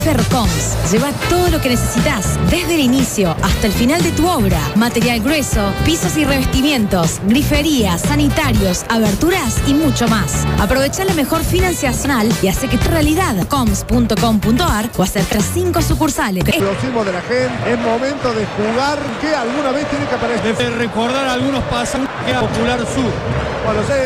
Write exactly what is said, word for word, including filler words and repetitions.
Ferrocoms, lleva todo lo que necesitas desde el inicio hasta el final de tu obra. Material grueso, pisos y revestimientos, griferías, sanitarios, aberturas y mucho más. Aprovecha la mejor financiación y hace que tu realidad. coms punto com punto ar o acerca cinco sucursales. Explosivo de la gente, es momento de jugar que alguna vez tiene que aparecer. De recordar algunos pasos que Popular Sur. Bueno,